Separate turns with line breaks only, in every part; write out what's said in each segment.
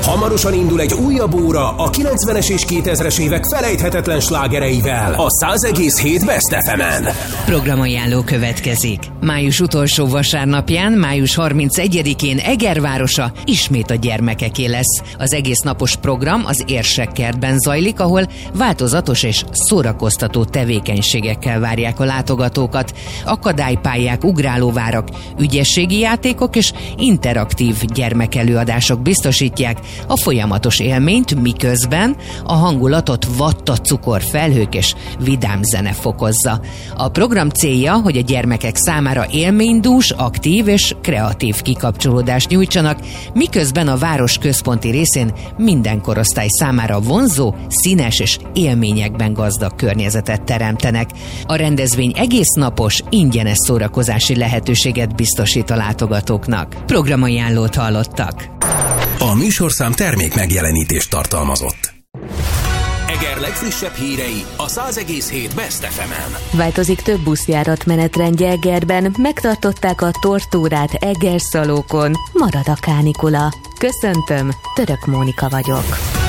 Hamarosan indul egy újabb óra a 90-es és 2000-es évek felejthetetlen slágereivel a 100,7 Best FM-en.
Programajánló következik. Május utolsó vasárnapján, május 31-én Egervárosa ismét a gyermekeké lesz. Az egész napos program az Érsekkertben zajlik, ahol változatos és szórakoztató tevékenységekkel várják a látogatókat. Akadálypályák, ugrálóvárak, ügyességi játékok és interaktív gyermekelőadások biztosítják a folyamatos élményt, miközben a hangulatot vatta cukorfelhők és vidám zene fokozza. A program célja, hogy a gyermekek számára élménydús, aktív és kreatív kikapcsolódást nyújtsanak, miközben a város központi részén minden korosztály számára vonzó, színes és élményekben gazdag környezetet teremtenek. A rendezvény egész napos, ingyenes szórakozási lehetőséget biztosít a látogatóknak. Programajánlót hallottak.
A műsorszám termék megjelenítést tartalmazott. Eger legfrissebb hírei a 100,7 Best FM-en.
Változik több buszjárat menetrendje Egerben, megtartották a tortúrát Egerszalókon, marad a kánikula. Köszöntöm, Török Mónika vagyok.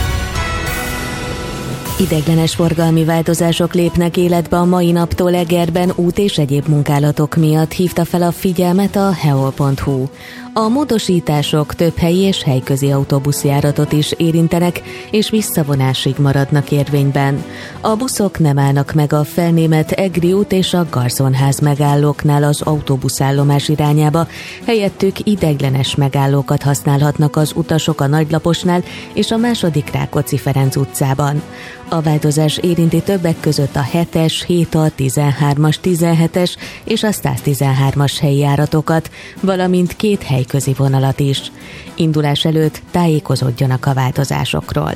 Ideiglenes forgalmi változások lépnek életbe a mai naptól Egerben út és egyéb munkálatok miatt, hívta fel a figyelmet a heol.hu. A módosítások több helyi és helyközi autóbuszjáratot is érintenek, és visszavonásig maradnak érvényben. A buszok nem állnak meg a Felnémet Egri út és a Garzonház megállóknál az autóbuszállomás irányába, helyettük ideiglenes megállókat használhatnak az utasok a Nagylaposnál és a II. Rákóczi-Ferenc utcában. A változás érinti többek között a 7-es, 7A, 13-as, 17-es és a 113-as helyi járatokat, valamint két helyközi vonalat is. Indulás előtt tájékozódjanak a változásokról.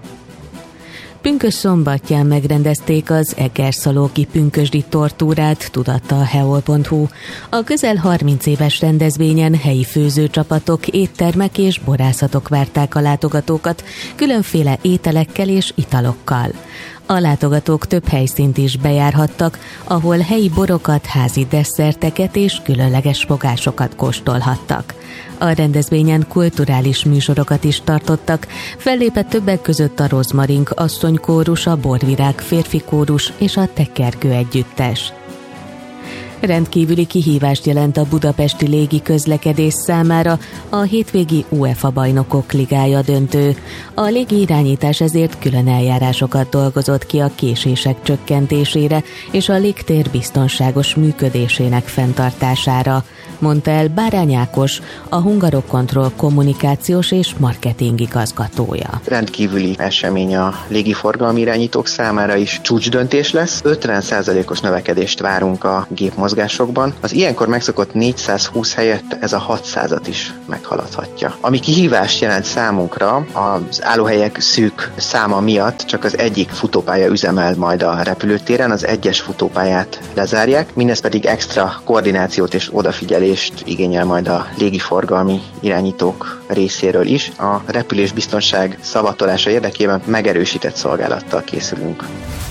Pünkösd-szombatján megrendezték az egerszalóki pünkösdi tortúrát, tudatta a heol.hu. A közel 30 éves rendezvényen helyi főzőcsapatok, éttermek és borászatok várták a látogatókat, különféle ételekkel és italokkal. A látogatók több helyszínt is bejárhattak, ahol helyi borokat, házi desszerteket és különleges fogásokat kóstolhattak. A rendezvényen kulturális műsorokat is tartottak, fellépett többek között a Rozmarink asszonykórus, a Borvirág férfikórus és a Tekergő együttes. Rendkívüli kihívást jelent a budapesti légi közlekedés számára a hétvégi UEFA bajnokok ligája döntő. A légi irányítás ezért külön eljárásokat dolgozott ki a késések csökkentésére és a légtér biztonságos működésének fenntartására, mondta el Bárány Ákos, a Hungarocontrol kommunikációs és marketing igazgatója.
Rendkívüli esemény a légiforgalmi irányítók számára is, csúcsdöntés lesz, 50%-os növekedést várunk a gépmozgásokban. Az ilyenkor megszokott 420 helyett ez a 600-at is meghaladhatja. Ami kihívást jelent számunkra, az állóhelyek szűk száma miatt csak az egyik futópálya üzemel majd a repülőtéren, az egyes futópályát lezárják, mindez pedig extra koordinációt és odafigyelést igényel majd a légiforgalmi irányítók részéről is. A repülésbiztonság szavatolása érdekében megerősített szolgálattal készülünk.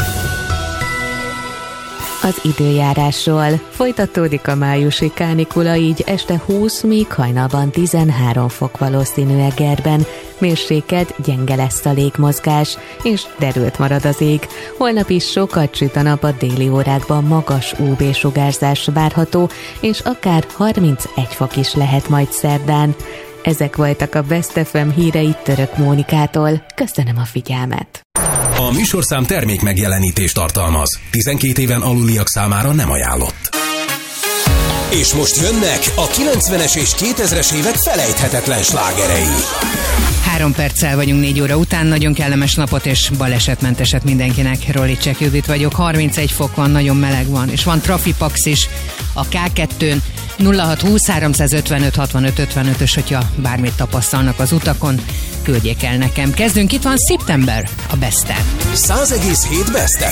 Az időjárásról. Folytatódik a májusi kánikula, így este 20, míg hajnalban 13 fok valószínű Egerben. Mérsékelt, gyenge lesz a légmozgás, és derült marad az ég. Holnap is sokat süt a nap, a déli órákban magas UV-sugárzás várható, és akár 31 fok is lehet majd szerdán. Ezek voltak a Best FM hírei Török Mónikától. Köszönöm a figyelmet!
A műsorszám termék megjelenítést tartalmaz. 12 éven aluliak számára nem ajánlott. És most jönnek a 90-es és 2000-es évek felejthetetlen slágerei.
3 perccel vagyunk 4 óra után, nagyon kellemes napot és balesetmenteset mindenkinek. Rollicsek Judit vagyok, 31 fok van, nagyon meleg van, és van trafipax is a K2-n. 0620 355 65 55-ös, hogyha bármit tapasztalnak az utakon, küldjék el nekem. Kezdünk, itt van Szeptember, a Best-en.
100,7 Best